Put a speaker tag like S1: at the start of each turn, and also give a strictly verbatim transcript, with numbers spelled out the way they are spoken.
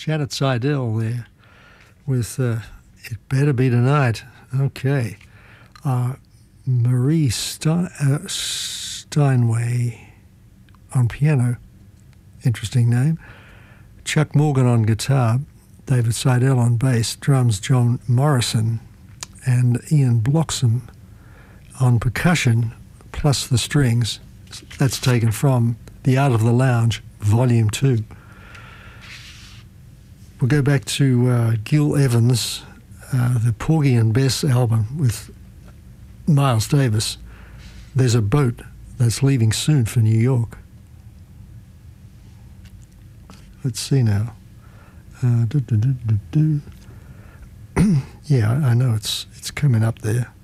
S1: Janet Seidel there with uh, It Better Be Tonight. Okay. Uh, Marie Stein, uh, Steinway on piano. Interesting name. Chuck Morgan on guitar. David Seidel on bass. Drums John Morrison. And Ian Bloxham on percussion, plus the strings. That's taken from The Art of the Lounge, Volume two. We'll go back to uh, Gil Evans, uh, the Porgy and Bess album with Miles Davis. There's a boat that's leaving soon for New York. Let's see now. Uh, do, do, do, do, do. Yeah, I know it's it's coming up there.